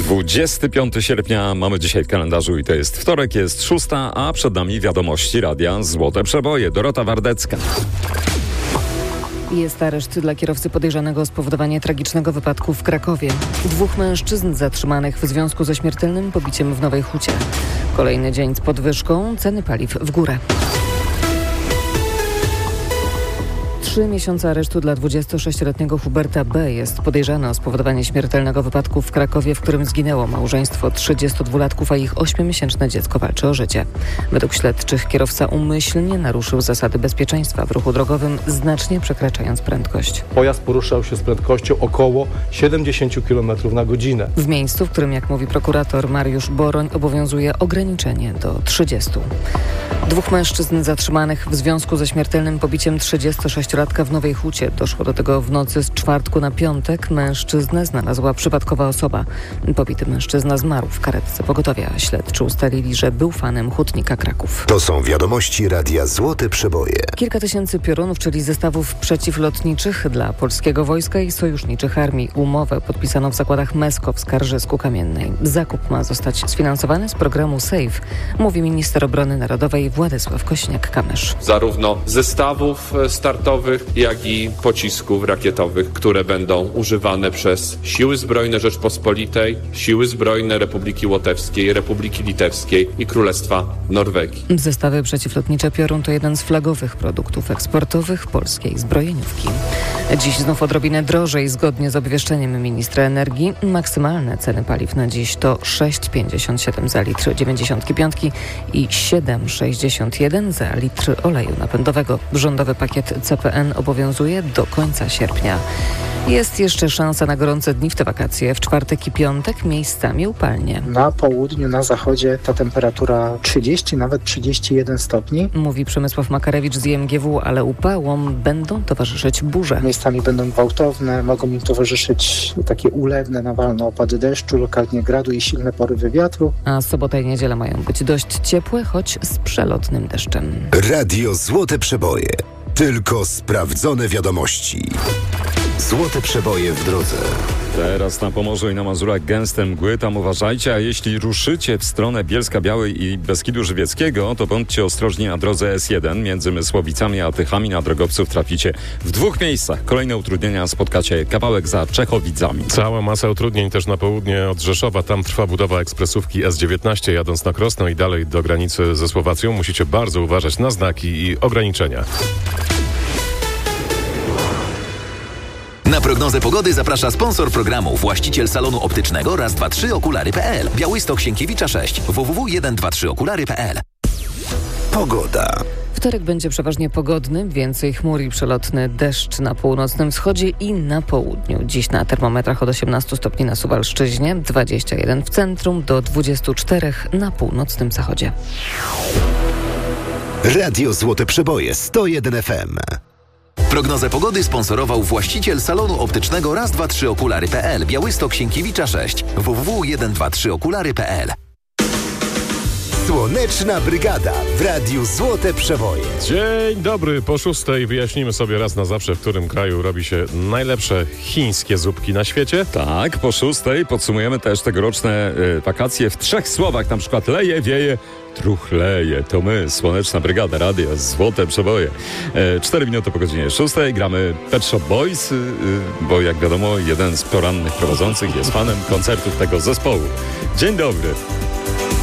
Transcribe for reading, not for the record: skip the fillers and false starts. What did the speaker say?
25 sierpnia mamy dzisiaj w kalendarzu i to jest wtorek, jest 6, a przed nami wiadomości Radia Złote Przeboje. Dorota Wardecka. Jest areszt dla kierowcy podejrzanego o spowodowanie tragicznego wypadku w Krakowie. 2 mężczyzn zatrzymanych w związku ze śmiertelnym pobiciem w Nowej Hucie. Kolejny dzień z podwyżką, ceny paliw w górę. 3 miesiące aresztu dla 26-letniego Huberta B. jest podejrzany o spowodowanie śmiertelnego wypadku w Krakowie, w którym zginęło małżeństwo 32-latków, a ich 8-miesięczne dziecko walczy o życie. Według śledczych kierowca umyślnie naruszył zasady bezpieczeństwa w ruchu drogowym, znacznie przekraczając prędkość. Pojazd poruszał się z prędkością około 70 km na godzinę. W miejscu, w którym, jak mówi prokurator Mariusz Boroń, obowiązuje ograniczenie do 30. 2 mężczyzn zatrzymanych w związku ze śmiertelnym pobiciem 36-latka w Nowej Hucie. Doszło do tego w nocy z czwartku na piątek. Mężczyznę znalazła przypadkowa osoba. Pobity mężczyzna zmarł w karetce pogotowia. Śledczy ustalili, że był fanem hutnika Kraków. To są wiadomości Radia Złote Przeboje. Kilka tysięcy piorunów, czyli zestawów przeciwlotniczych dla polskiego wojska i sojuszniczych armii. Umowę podpisano w zakładach Mesko w Skarżysku-Kamiennej. Zakup ma zostać sfinansowany z programu SAFE, mówi minister obrony narodowej Władysław Kośniak-Kamysz. Zarówno zestawów startowych, jak i pocisków rakietowych, które będą używane przez Siły Zbrojne Rzeczpospolitej, Siły Zbrojne Republiki Łotewskiej, Republiki Litewskiej i Królestwa Norwegii. Zestawy przeciwlotnicze Piorun to jeden z flagowych produktów eksportowych polskiej zbrojeniówki. Dziś znów odrobinę drożej. Zgodnie z obwieszczeniem ministra energii maksymalne ceny paliw na dziś to 6,57 za litr 95 i 7,61 za litr oleju napędowego. Rządowy pakiet CPN obowiązuje do końca sierpnia. Jest jeszcze szansa na gorące dni w te wakacje. W czwartek i piątek miejscami upalnie. Na południu, na zachodzie ta temperatura 30, nawet 31 stopni. Mówi Przemysław Makarewicz z IMGW, ale upałom będą towarzyszyć burze. Miejscami będą gwałtowne, mogą im towarzyszyć takie ulewne, nawalne opady deszczu, lokalnie gradu i silne porywy wiatru. A sobota i niedziela mają być dość ciepłe, choć z przelotnym deszczem. Radio Złote Przeboje. Tylko sprawdzone wiadomości. Złote Przeboje w drodze. Teraz na Pomorzu i na Mazurach gęste mgły, tam uważajcie, a jeśli ruszycie w stronę Bielska-Białej i Beskidu Żywieckiego, to bądźcie ostrożni na drodze S1 między Mysłowicami a Tychami. Na drogowców traficie w 2 miejscach. Kolejne utrudnienia spotkacie kawałek za Czechowicami. Cała masa utrudnień też na południe od Rzeszowa. Tam trwa budowa ekspresówki S19 jadąc na Krosno i dalej do granicy ze Słowacją. Musicie bardzo uważać na znaki i ograniczenia. Na prognozę pogody zaprasza sponsor programu, właściciel salonu optycznego Raz, 2, 3 okulary.pl. Białystok Sienkiewicza 6 www.123okulary.pl. Pogoda. Wtorek będzie przeważnie pogodny, więcej chmur i przelotny deszcz na północnym wschodzie i na południu. Dziś na termometrach od 18 stopni na Suwalszczyźnie, 21 w centrum do 24 na północnym zachodzie. Radio Złote Przeboje 101 FM. Prognozę pogody sponsorował właściciel salonu optycznego Raz, 2, 3 okulary.pl. Białystok Sienkiewicza 6 www.123okulary.pl. Słoneczna Brygada w Radiu Złote Przeboje. Dzień dobry, po 6 wyjaśnimy sobie raz na zawsze, w którym kraju robi się najlepsze chińskie zupki na świecie. Tak, po 6 podsumujemy też tegoroczne wakacje w 3 słowach, na przykład leje, wieje, truchleje. To my, Słoneczna Brygada, Radio Złote Przeboje. 4 minuty po godzinie 6 gramy Pet Shop Boys, bo jak wiadomo jeden z porannych prowadzących jest fanem koncertów tego zespołu. Dzień dobry.